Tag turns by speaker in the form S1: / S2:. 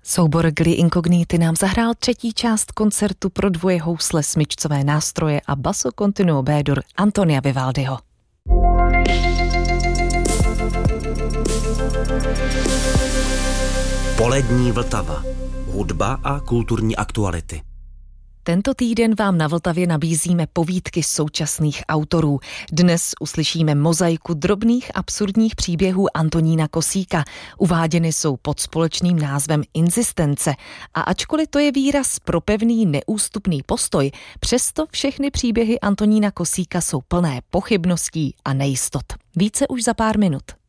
S1: Soubor Gli Incogniti nám zahrál třetí část koncertu pro dvoje housle, smyčcové nástroje a basso continuo B-dur Antonia Vivaldiho.
S2: Polední Vltava. Hudba a kulturní aktuality.
S1: Tento týden vám na Vltavě nabízíme povídky současných autorů. Dnes uslyšíme mozaiku drobných absurdních příběhů Antonína Kosíka. Uváděny jsou pod společným názvem Inzistence. A ačkoliv to je výraz pro pevný, neústupný postoj, přesto všechny příběhy Antonína Kosíka jsou plné pochybností a nejistot. Více už za pár minut.